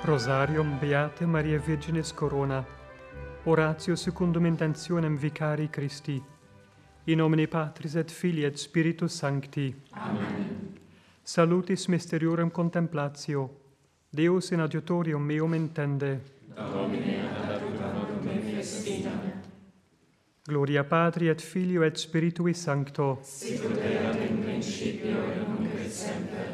Rosarium Beate Maria Virginis Corona. Oratio secundum intentionem vicari Christi. In nomine Patris et Filii et Spiritus Sancti. Amen. Salutis mysteriorem contemplatio. Deus in adiutorium meum intende. Domine ad adiuta noctem festina. Gloria Patri et Filio et Spiritui Sancto. Sicut erat in principio et nunc et semper